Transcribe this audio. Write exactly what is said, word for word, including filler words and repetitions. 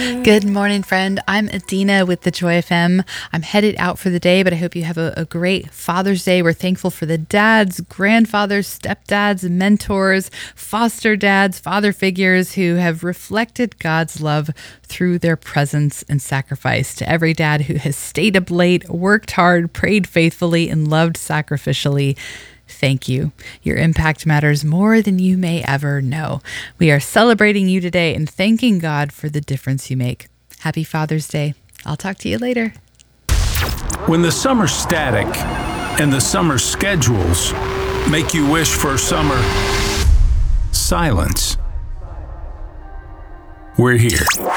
Good morning, friend. I'm Adina with the Joy F M. I'm headed out for the day, but I hope you have a, a great Father's Day. We're thankful for the dads, grandfathers, stepdads, mentors, foster dads, father figures who have reflected God's love through their presence and sacrifice. To every dad who has stayed up late, worked hard, prayed faithfully, and loved sacrificially, thank you. Your impact matters more than you may ever know. We are celebrating you today and thanking God for the difference you make. Happy Father's Day. I'll talk to you later. When the summer's static and the summer schedules make you wish for summer silence, we're here.